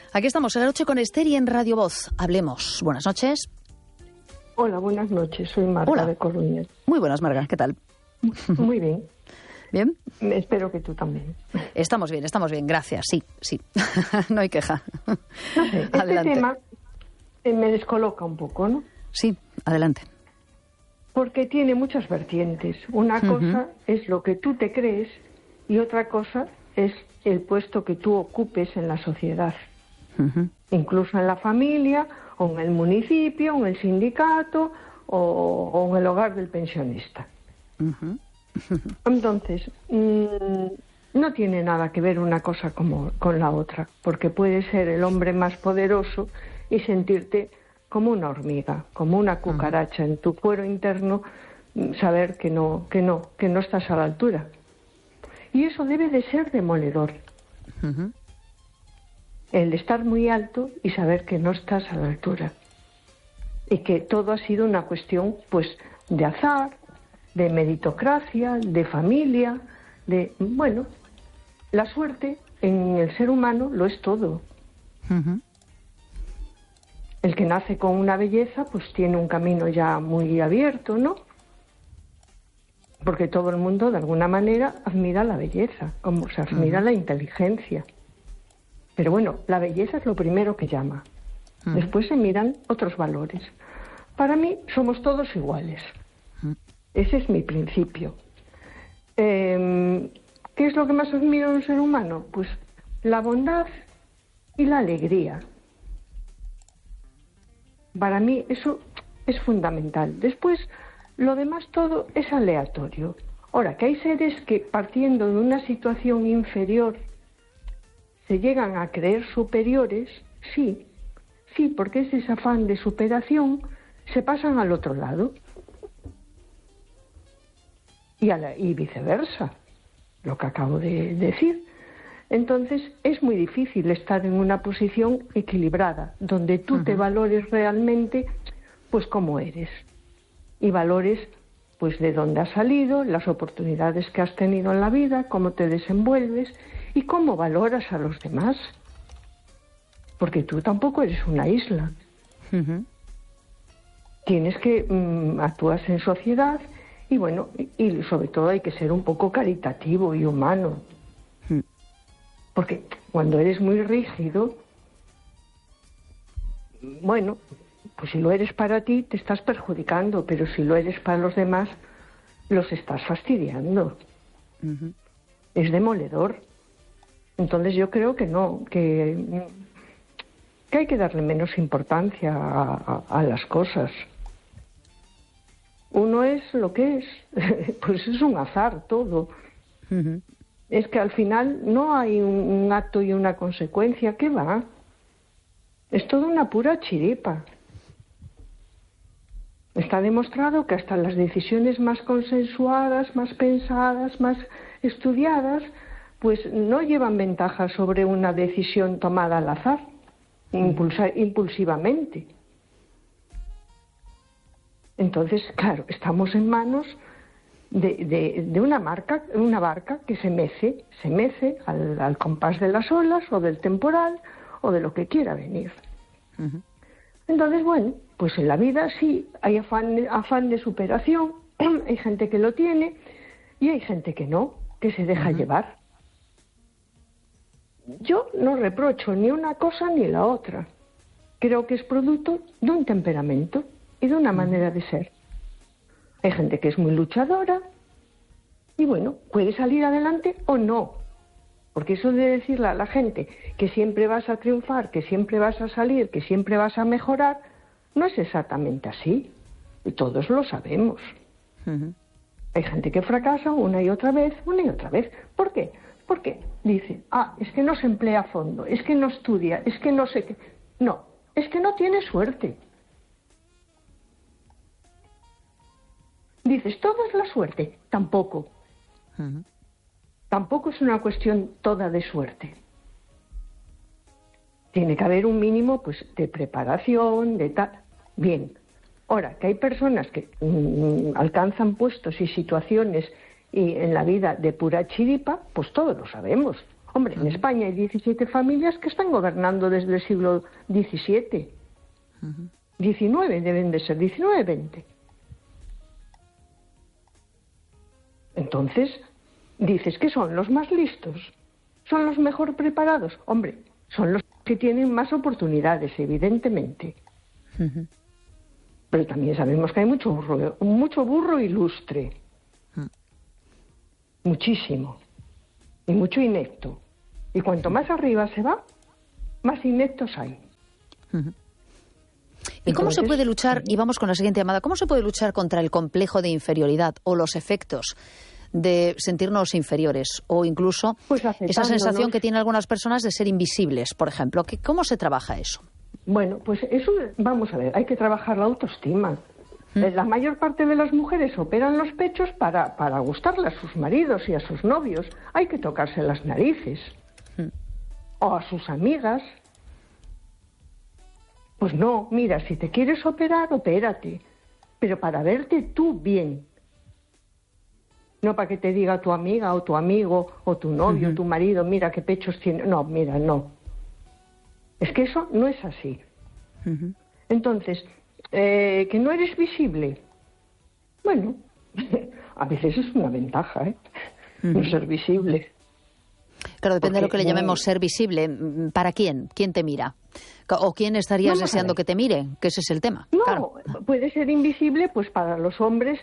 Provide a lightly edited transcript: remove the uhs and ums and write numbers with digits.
Aquí estamos en La Noche con Esther y en Radio Voz. Hablemos. Buenas noches. Hola, buenas noches. Soy Marga de Coruña. Muy buenas, Marga. ¿Qué tal? Muy bien. ¿Bien? Espero que tú también. Estamos bien. Gracias. Sí. No hay queja. No sé, este tema me descoloca un poco, ¿no? Sí, adelante. Porque tiene muchas vertientes. Una cosa es lo que tú te crees y otra cosa es el puesto que tú ocupes en la sociedad. Incluso en la familia, o en el municipio, o en el sindicato, o en el hogar del pensionista. Entonces, no tiene nada que ver una cosa con la otra, porque puede ser el hombre más poderoso y sentirte como una hormiga, como una cucaracha en tu fuero interno, saber que no estás a la altura. Y eso debe de ser demoledor. El estar muy alto y saber que no estás a la altura. Y que todo ha sido una cuestión, pues, de azar, de meritocracia, de familia, la suerte en el ser humano lo es todo. El que nace con una belleza, pues tiene un camino ya muy abierto, ¿no? Porque todo el mundo, de alguna manera, admira la belleza, como se admira la inteligencia. Pero bueno, la belleza es lo primero que llama. Después se miran otros valores. Para mí, somos todos iguales. Ese es mi principio. ¿Qué es lo que más admiro en un ser humano? Pues la bondad y la alegría. Para mí eso es fundamental. Después, lo demás todo es aleatorio. Ahora, que hay seres que partiendo de una situación inferior se llegan a creer superiores, sí, porque ese afán de superación se pasan al otro lado. Y viceversa, lo que acabo de decir. Entonces, es muy difícil estar en una posición equilibrada, donde tú te valores realmente, pues, como eres. Y valores, pues, de dónde has salido, las oportunidades que has tenido en la vida, cómo te desenvuelves y cómo valoras a los demás. Porque tú tampoco eres una isla. Tienes que actúas en sociedad y, bueno, y sobre todo hay que ser un poco caritativo y humano. Porque cuando eres muy rígido, bueno, pues si lo eres para ti te estás perjudicando, pero si lo eres para los demás los estás fastidiando. Es demoledor. Entonces yo creo que no, que hay que darle menos importancia a las cosas. Uno es lo que es, pues es un azar todo. Es que al final no hay un acto y una consecuencia. ¿Qué va? Es toda una pura chiripa. Está demostrado que hasta las decisiones más consensuadas, más pensadas, más estudiadas, pues no llevan ventaja sobre una decisión tomada al azar, impulsivamente. Entonces, claro, estamos en manos de una barca que se mece al compás de las olas o del temporal o de lo que quiera venir. Entonces, bueno, pues en la vida sí hay afán de superación, hay gente que lo tiene y hay gente que no, que se deja llevar. Yo no reprocho ni una cosa ni la otra. Creo que es producto de un temperamento y de una manera de ser. Hay gente que es muy luchadora y, bueno, puede salir adelante o no. Porque eso de decirle a la gente que siempre vas a triunfar, que siempre vas a salir, que siempre vas a mejorar, no es exactamente así. Y todos lo sabemos. Hay gente que fracasa una y otra vez. ¿Por qué? Porque dice, es que no se emplea a fondo, es que no estudia, es que no sé qué. No, es que no tiene suerte. Dices, ¿todo es la suerte? Tampoco. Tampoco es una cuestión toda de suerte. Tiene que haber un mínimo, pues, de preparación, de tal. Bien. Ahora, que hay personas que alcanzan puestos y situaciones y en la vida de pura chiripa, pues todos lo sabemos. Hombre, en España hay 17 familias que están gobernando desde el siglo XVII. 19 deben de ser, 19, 20. Entonces, dices que son los más listos, son los mejor preparados. Hombre, son los que tienen más oportunidades, evidentemente. Pero también sabemos que hay mucho burro ilustre. Muchísimo. Y mucho inepto. Y cuanto más arriba se va, más ineptos hay. ¿Y cómo se puede luchar, y vamos con la siguiente llamada, cómo se puede luchar contra el complejo de inferioridad o los efectos de sentirnos inferiores o incluso esa sensación que tienen algunas personas de ser invisibles, por ejemplo? ¿Cómo se trabaja eso? Bueno, pues eso, vamos a ver, hay que trabajar la autoestima. La mayor parte de las mujeres operan los pechos para gustarle a sus maridos y a sus novios. Hay que tocarse las narices. O a sus amigas. Pues no, mira, si te quieres operar, opérate. Pero para verte tú bien. No para que te diga tu amiga o tu amigo o tu novio, tu marido, mira qué pechos tiene. No, mira, no. Es que eso no es así. Entonces, que no eres visible. Bueno, a veces es una ventaja, no ser visible. Claro, depende de lo que le llamemos ser visible. ¿Para quién? ¿Quién te mira? ¿O quién estarías deseando que te mire? Que ese es el tema. No, claro. puede ser invisible pues para los hombres